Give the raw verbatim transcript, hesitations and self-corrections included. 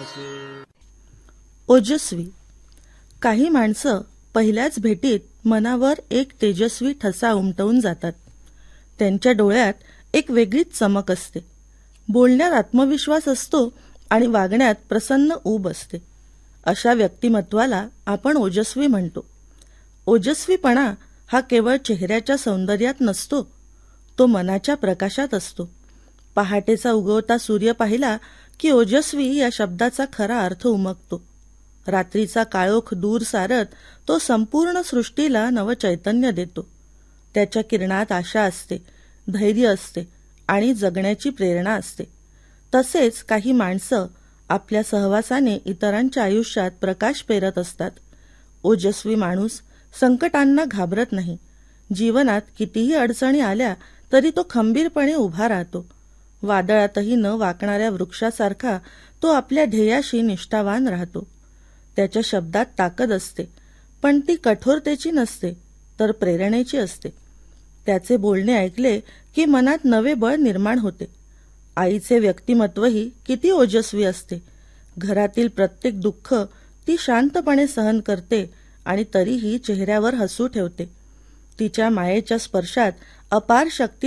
ओजस्वी. काही माणसं पहिल्याच भेटीत मनावर एक तेजस्वी ठसा उमटवून जातात. त्यांच्या डोळ्यात एक वेगळीच चमक असते. बोलण्यात आत्मविश्वास असतो आणि वागण्यात प्रसन्न ऊब असते. अशा व्यक्तिमत्वाला आपण ओजस्वी म्हणतो. ओजस्वीपणा हा केवळ चेहऱ्याच्या सौंदर्यात नसतो, तो मनाच्या प्रकाशात असतो. पहाटेचा उगवता सूर्य पाहिला की ओजस्वी या शब्दाचा खरा अर्थ उमगतो. रात्रीचा काळोख दूर सारत तो संपूर्ण सृष्टीला नवचैतन्य देतो. त्याच्या किरणात आशा असते, धैर्य असते आणि जगण्याची प्रेरणा असते. तसेच काही माणसं आपल्या सहवासाने इतरांच्या आयुष्यात प्रकाश पेरत असतात. ओजस्वी माणूस संकटांना घाबरत नाही. जीवनात कितीही अडचणी आल्या तरी तो खंबीरपणे उभा राहतो. वादळातही न वाकणाऱ्या वृक्षासारखा तो आपल्या ध्येयाशी निष्ठावान राहतो. त्याच्या शब्दात ताकद असते, पण ती कठोरतेची नसते तर प्रेरणेची असते. त्याचे बोलणे ऐकले की मनात नवे बळ निर्माण होते. आईचे व्यक्तिमत्वही किती ओजस्वी असते. घरातील प्रत्येक दुःख ती शांतपणे सहन करते आणि तरीही चेहऱ्यावर हसू ठेवते. तिच्या मायेच्या स्पर्शात अपार शक्ती